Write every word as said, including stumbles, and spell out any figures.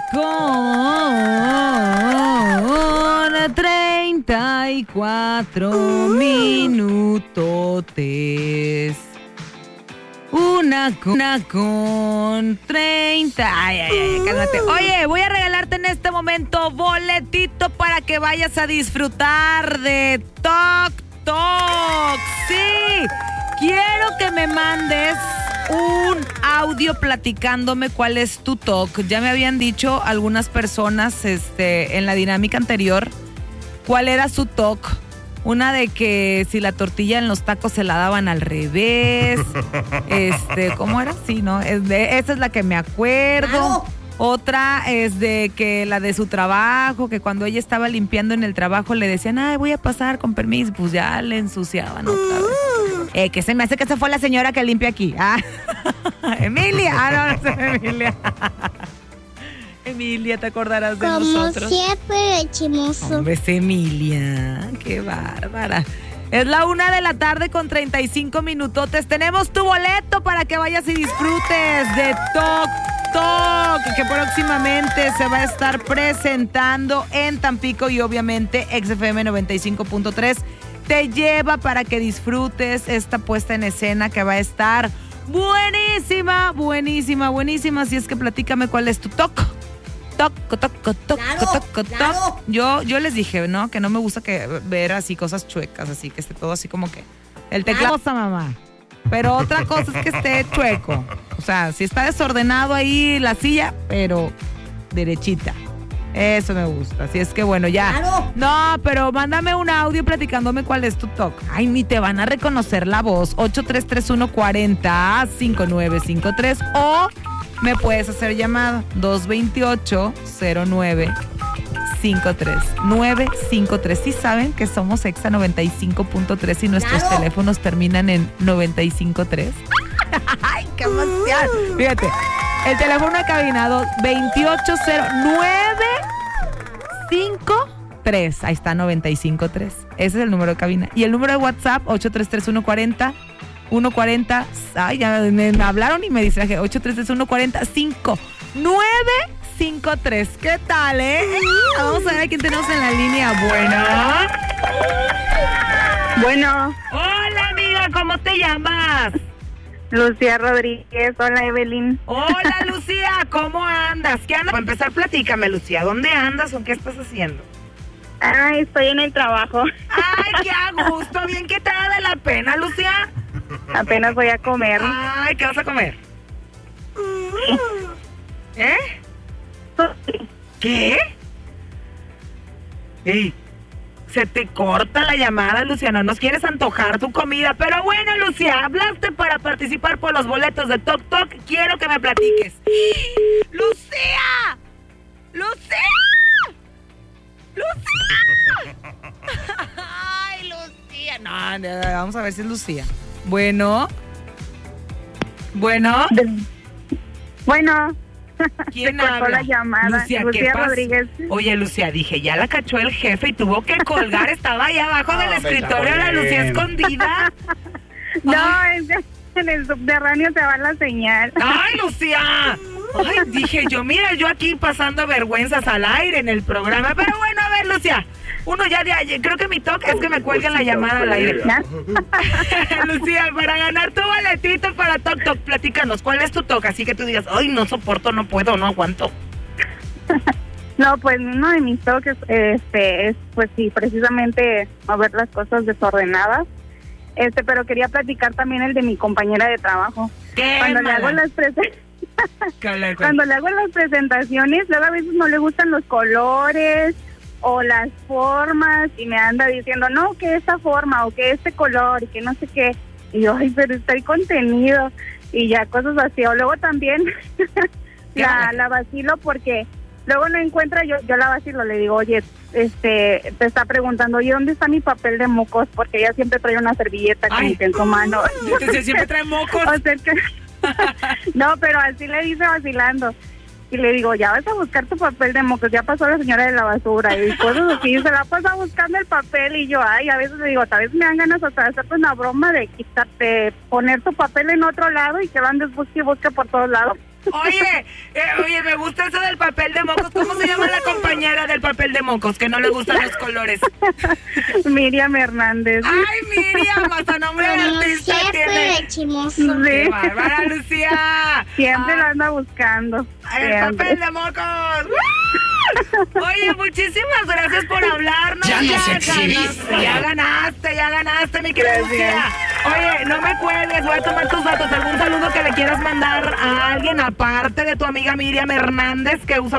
con treinta y cuatro minutotes. Una con, una con treinta. Ay, ay, ay, cálmate. Oye, voy a regalarte en este momento boletito para que vayas a disfrutar de Tok Tok. Sí, quiero que me mandes un audio platicándome cuál es tu Tok. Ya me habían dicho algunas personas este, en la dinámica anterior cuál era su Tok. Una de que si la tortilla en los tacos se la daban al revés. Este, ¿cómo era? Sí, ¿no? Es de, esa es la que me acuerdo. Claro. Otra es de que la de su trabajo, que cuando ella estaba limpiando en el trabajo le decían, ay, voy a pasar con permiso. Pues ya le ensuciaban otra vez. Eh, que se me hace que esa fue la señora que limpia aquí. Ah, Emilia. Ah, no, no es Emilia. Emilia, ¿te acordarás de Como nosotros? Como siempre, chimoso. Hombre, es Emilia. Qué bárbara. Es la una de la tarde con treinta y cinco minutotes. Tenemos tu boleto para que vayas y disfrutes de Tok Tok, que próximamente se va a estar presentando en Tampico y obviamente X F M noventa y cinco punto tres te lleva para que disfrutes esta puesta en escena que va a estar buenísima, buenísima, buenísima. Así es que platícame cuál es tu Tok. Toc, toc, toc, toc, claro, toc, toc. claro. Yo, yo les dije, ¿no? Que no me gusta que ver así cosas chuecas, así que esté todo así como que el teclado, claro. Mamá. Pero otra cosa es que esté chueco. O sea, si está desordenado ahí la silla, pero derechita. Eso me gusta. Así es que bueno, ya. Claro. No, pero mándame un audio platicándome cuál es tu Tok. Ay, ni te van a reconocer la voz. ocho tres tres uno cuatro cero cinco nueve cinco tres o me puedes hacer llamada dos dos ocho cero nueve cinco tres nueve cinco tres. Sí saben que somos Exa noventa y cinco punto tres y nuestros claro. teléfonos terminan en noventa y cinco punto tres. ¡Ay, qué emoción! Fíjate, el teléfono de cabina dos ocho cero nueve cinco tres. Ahí está, noventa y cinco punto tres. Ese es el número de cabina. Y el número de WhatsApp, ocho tres tres uno cuatro cero uno cuarenta, ay, ya me, me hablaron y me distraje, ocho tres tres uno cuarenta cinco nueve cinco tres. ¿Qué tal, eh? Vamos a ver a quién tenemos en la línea. Bueno. Bueno. Hola, amiga, ¿cómo te llamas? Lucía Rodríguez. Hola, Evelyn. Hola, Lucía, ¿cómo andas? ¿Qué andas? Para empezar, platícame, Lucía, ¿dónde andas o qué estás haciendo? Ay, estoy en el trabajo. Ay, qué a gusto, bien que te da de la pena, Lucía. Apenas voy a comer. Ay, ¿qué vas a comer? ¿Eh? ¿Qué? Ey, se te corta la llamada, Lucía, no nos quieres antojar tu comida. Pero bueno, Lucía, hablaste para participar por los boletos de Tok Tok. Quiero que me platiques. ¡Lucía! ¡Lucía! ¡Lucía! ¡Ay, Lucía! No, no, vamos a ver si es Lucía. Bueno. Bueno. Bueno. ¿Quién Se cortó habla? la llamada. Lucía, Lucía ¿qué pasa? Rodríguez. Oye, Lucía, dije, ya la cachó el jefe y tuvo que colgar. Estaba ahí abajo del escritorio la Lucía escondida. No, Ay. es que en el subterráneo se va la señal. ¡Ay, Lucía! Ay, dije yo, mira, yo aquí pasando vergüenzas al aire en el programa. Pero bueno, a ver, Lucía, uno ya de ayer, creo que mi toque es que me cuelguen la llamada al aire. Lucía, para ganar tu boletito para Tok Tok, platícanos, ¿cuál es tu toque? Así que tú digas, ay, no soporto, no puedo, no aguanto. No, pues uno de mis toques este, es, pues sí, precisamente mover las cosas desordenadas. Este, pero quería platicar también el de mi compañera de trabajo. ¿Qué? Cuando le hago las presentaciones. Cuando le hago las presentaciones, luego a veces no le gustan los colores o las formas y me anda diciendo, no, que esta forma o que este color y que no sé qué. Y yo, ay, pero estoy contenido y ya cosas así. O luego también la, la vacilo porque luego no encuentra, yo yo la vacilo, le digo, oye, este, te está preguntando, oye, ¿dónde está mi papel de mocos? Porque ella siempre trae una servilleta como que en su mano. Entonces, siempre trae mocos. O sea que... No, pero así le dice vacilando. Y le digo, ya vas a buscar tu papel de mocos, ya pasó la señora de la basura y cosas así, se la pasa buscando el papel y yo, ay, a veces le digo, tal vez me dan ganas hasta de hacerte una broma de quitarte, poner tu papel en otro lado y que lo andes busque y busque por todos lados. Oye, eh, oye, me gusta eso del papel de mocos. ¿Cómo se llama la compañera del papel de mocos que no le gustan los colores? Miriam Hernández. Ay, Miriam, hasta nombre de artista tiene. De chismoso. Sí. ¡Qué bárbara, Lucía! Siempre Ah, lo anda buscando. el Siempre. papel de mocos. Oye, muchísimas gracias por hablarnos. Ya nos ganaste, exhibiste. ya ganaste, ya ganaste, mi querida Lucía. Oye, no me cuelgues, voy a tomar tus datos. ¿Algún saludo que le quieras mandar a alguien aparte de tu amiga Miriam Hernández que usa